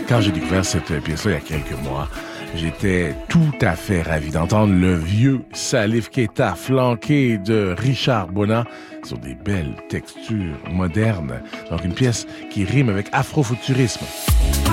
Quand j'ai découvert cette pièce-là il y a quelques mois, j'étais tout à fait ravi d'entendre le vieux Salif Keita flanqué de Richard Bona sur des belles textures modernes. Donc une pièce qui rime avec afrofuturisme.